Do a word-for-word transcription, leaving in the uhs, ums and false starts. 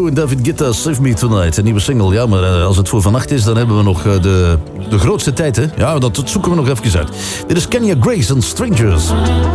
en David Guetta, Save Me Tonight. Een nieuwe single. Ja, maar uh, als het voor vannacht is, dan hebben we nog uh, de, de grootste tijd, hè? Ja, dat, dat zoeken we nog even uit. Dit is Kenya Grace en Strangers.